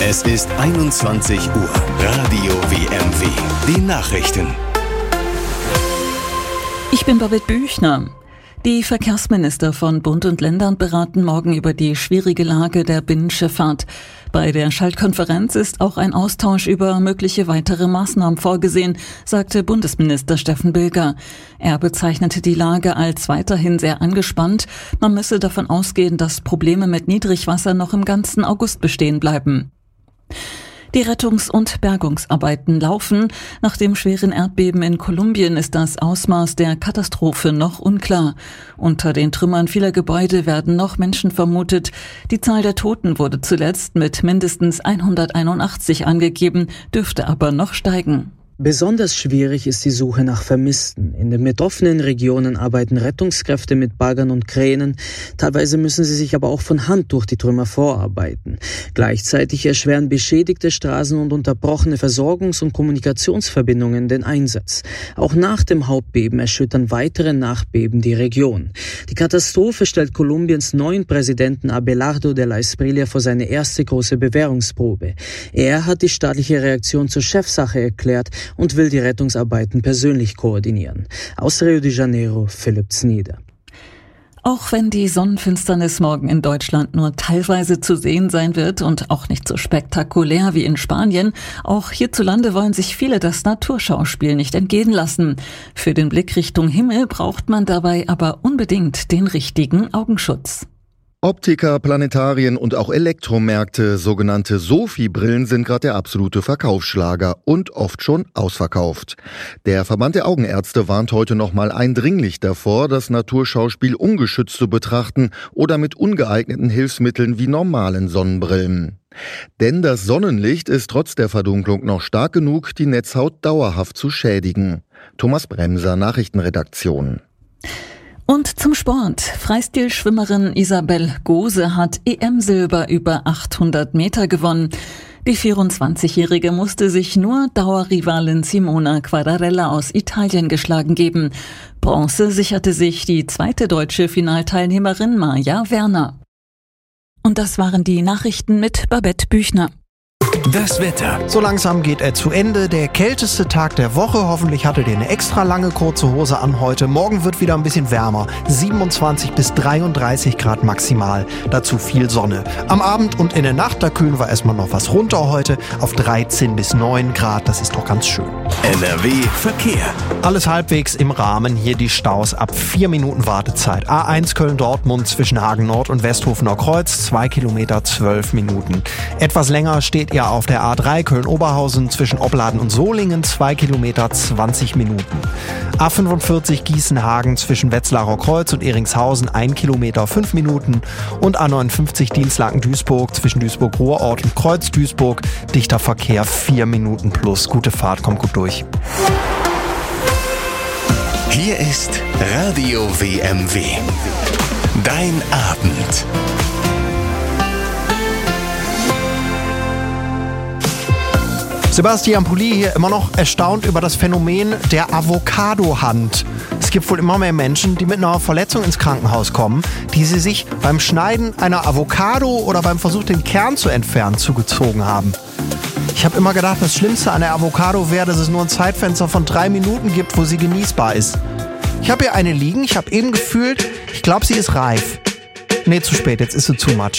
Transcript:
Es ist 21 Uhr. Radio WMW. Die Nachrichten. Ich bin Babette Büchner. Die Verkehrsminister von Bund und Ländern beraten morgen über die schwierige Lage der Binnenschifffahrt. Bei der Schaltkonferenz ist auch ein Austausch über mögliche weitere Maßnahmen vorgesehen, sagte Bundesminister Steffen Bilger. Er bezeichnete die Lage als weiterhin sehr angespannt. Man müsse davon ausgehen, dass Probleme mit Niedrigwasser noch im ganzen August bestehen bleiben. Die Rettungs- und Bergungsarbeiten laufen. Nach dem schweren Erdbeben in Kolumbien ist das Ausmaß der Katastrophe noch unklar. Unter den Trümmern vieler Gebäude werden noch Menschen vermutet. Die Zahl der Toten wurde zuletzt mit mindestens 181 angegeben, dürfte aber noch steigen. Besonders schwierig ist die Suche nach Vermissten. In den betroffenen Regionen arbeiten Rettungskräfte mit Baggern und Kränen. Teilweise müssen sie sich aber auch von Hand durch die Trümmer vorarbeiten. Gleichzeitig erschweren beschädigte Straßen und unterbrochene Versorgungs- und Kommunikationsverbindungen den Einsatz. Auch nach dem Hauptbeben erschüttern weitere Nachbeben die Region. Die Katastrophe stellt Kolumbiens neuen Präsidenten Abelardo de la Espriella vor seine erste große Bewährungsprobe. Er hat die staatliche Reaktion zur Chefsache erklärt und will die Rettungsarbeiten persönlich koordinieren. Aus Rio de Janeiro, Philipp Znieder. Auch wenn die Sonnenfinsternis morgen in Deutschland nur teilweise zu sehen sein wird und auch nicht so spektakulär wie in Spanien, auch hierzulande wollen sich viele das Naturschauspiel nicht entgehen lassen. Für den Blick Richtung Himmel braucht man dabei aber unbedingt den richtigen Augenschutz. Optiker, Planetarien und auch Elektromärkte, sogenannte Sophie-Brillen, sind gerade der absolute Verkaufsschlager und oft schon ausverkauft. Der Verband der Augenärzte warnt heute nochmal eindringlich davor, das Naturschauspiel ungeschützt zu betrachten oder mit ungeeigneten Hilfsmitteln wie normalen Sonnenbrillen. Denn das Sonnenlicht ist trotz der Verdunklung noch stark genug, die Netzhaut dauerhaft zu schädigen. Thomas Bremser, Nachrichtenredaktion. Und zum Sport. Freistilschwimmerin Isabel Gose hat EM-Silber über 800 Meter gewonnen. Die 24-Jährige musste sich nur Dauerrivalin Simona Quadarella aus Italien geschlagen geben. Bronze sicherte sich die zweite deutsche Finalteilnehmerin Maja Werner. Und das waren die Nachrichten mit Babette Büchner. Das Wetter. So langsam geht er zu Ende. Der kälteste Tag der Woche. Hoffentlich hattet ihr eine extra lange kurze Hose an heute. Morgen wird wieder ein bisschen wärmer. 27 bis 33 Grad maximal. Dazu viel Sonne. Am Abend und in der Nacht, da kühlen wir erstmal noch was runter heute. Auf 13 bis 9 Grad. Das ist doch ganz schön. NRW Verkehr. Alles halbwegs im Rahmen. Hier die Staus ab 4 Minuten Wartezeit. A1 Köln-Dortmund zwischen Hagen Nord und Westhofener Kreuz. 2 Kilometer 12 Minuten. Etwas länger steht ihr auf der A3 Köln-Oberhausen zwischen Opladen und Solingen, 2 Kilometer 20 Minuten. A45 Gießen-Hagen zwischen Wetzlarer Kreuz und Eringshausen, 1 Kilometer 5 Minuten. Und A59 Dienstlaken-Duisburg zwischen Duisburg-Ruhrort und Kreuz-Duisburg, dichter Verkehr 4 Minuten plus. Gute Fahrt, kommt gut durch. Hier ist Radio WMW. Dein Abend. Sebastian Pulli hier immer noch erstaunt über das Phänomen der Avocado-Hand. Es gibt wohl immer mehr Menschen, die mit einer Verletzung ins Krankenhaus kommen, die sie sich beim Schneiden einer Avocado oder beim Versuch, den Kern zu entfernen, zugezogen haben. Ich habe immer gedacht, das Schlimmste an der Avocado wäre, dass es nur ein Zeitfenster von 3 Minuten gibt, wo sie genießbar ist. Ich habe hier eine liegen, ich habe eben gefühlt, ich glaube, sie ist reif. Nee, zu spät, jetzt ist sie zu matschig.